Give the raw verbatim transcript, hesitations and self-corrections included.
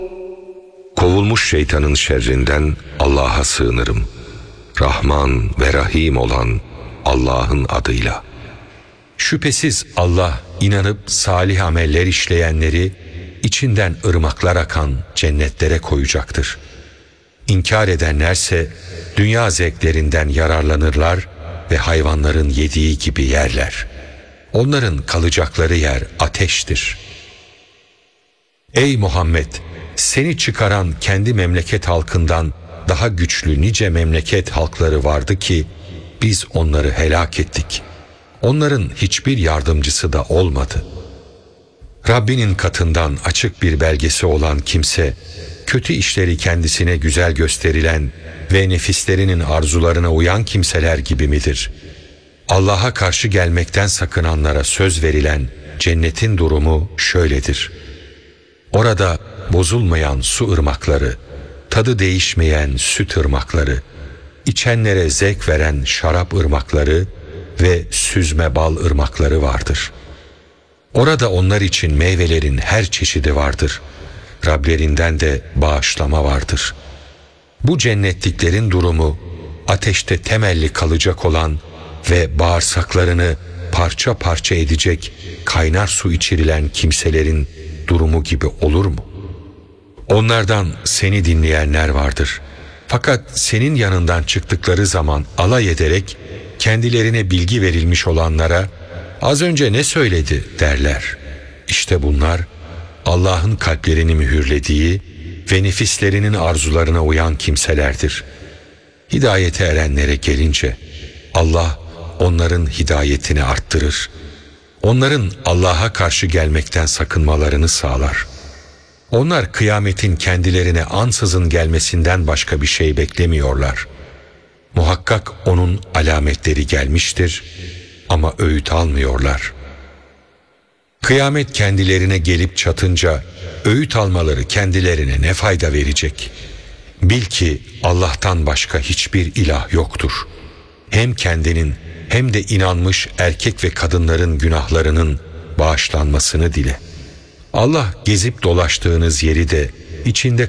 Kovulmuş şeytanın şerrinden Allah'a sığınırım. Rahman ve Rahim olan Allah'ın adıyla. Şüphesiz Allah inanıp salih ameller işleyenleri içinden ırmaklar akan cennetlere koyacaktır. İnkar edenlerse dünya zevklerinden yararlanırlar ve hayvanların yediği gibi yerler. Onların kalacakları yer ateştir. Ey Muhammed! Seni çıkaran kendi memleket halkından daha güçlü nice memleket halkları vardı ki biz onları helak ettik. Onların hiçbir yardımcısı da olmadı. Rabbinin katından açık bir belgesi olan kimse, kötü işleri kendisine güzel gösterilen ve nefislerinin arzularına uyan kimseler gibi midir? Allah'a karşı gelmekten sakınanlara söz verilen cennetin durumu şöyledir. Orada bozulmayan su ırmakları, tadı değişmeyen süt ırmakları, içenlere zevk veren şarap ırmakları ve süzme bal ırmakları vardır. Orada onlar için meyvelerin her çeşidi vardır. Rablerinden de bağışlama vardır. Bu cennetliklerin durumu, ateşte temelli kalacak olan ve bağırsaklarını parça parça edecek kaynar su içirilen kimselerin durumu gibi olur mu? Onlardan seni dinleyenler vardır. Fakat senin yanından çıktıkları zaman alay ederek kendilerine bilgi verilmiş olanlara az önce ne söyledi derler. İşte bunlar Allah'ın kalplerini mühürlediği ve nefislerinin arzularına uyan kimselerdir. Hidayete erenlere gelince Allah onların hidayetini arttırır. Onların Allah'a karşı gelmekten sakınmalarını sağlar. Onlar kıyametin kendilerine ansızın gelmesinden başka bir şey beklemiyorlar. Muhakkak onun alametleri gelmiştir ama öğüt almıyorlar. Kıyamet kendilerine gelip çatınca öğüt almaları kendilerine ne fayda verecek? Bil ki Allah'tan başka hiçbir ilah yoktur. Hem kendinin hem de inanmış erkek ve kadınların günahlarının bağışlanmasını dile. Allah gezip dolaştığınız yeri de içinde